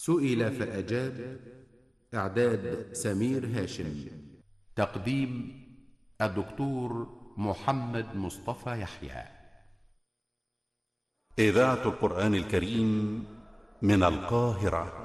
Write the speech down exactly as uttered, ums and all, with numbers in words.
سئل فأجاب. إعداد سمير هاشم. تقديم الدكتور محمد مصطفى يحيى. إذاعة القرآن الكريم من القاهرة.